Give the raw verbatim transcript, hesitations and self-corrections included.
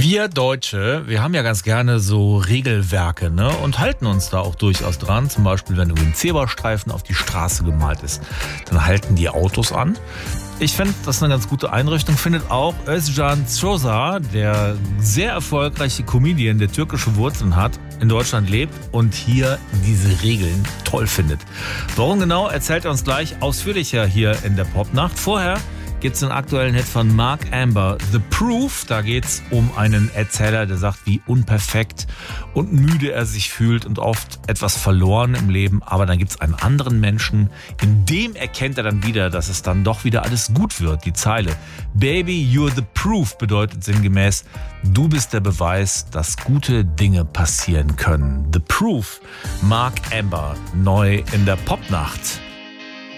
Wir Deutsche, wir haben ja ganz gerne so Regelwerke, ne? Und halten uns da auch durchaus dran. Zum Beispiel, wenn irgendwie ein Zebrastreifen auf die Straße gemalt ist, dann halten die Autos an. Ich finde, das ist eine ganz gute Einrichtung. Findet auch Özcan Çoza, der sehr erfolgreiche Comedian, der türkische Wurzeln hat, in Deutschland lebt und hier diese Regeln toll findet. Warum genau, erzählt er uns gleich ausführlicher hier in der Popnacht. Vorher gibt's einen aktuellen Hit von Mark Amber, The Proof. Da geht's um einen Erzähler, der sagt, wie unperfekt und müde er sich fühlt und oft etwas verloren im Leben. Aber dann gibt's einen anderen Menschen, in dem erkennt er dann wieder, dass es dann doch wieder alles gut wird. Die Zeile Baby, you're the proof bedeutet sinngemäß, du bist der Beweis, dass gute Dinge passieren können. The Proof, Mark Amber, neu in der Popnacht.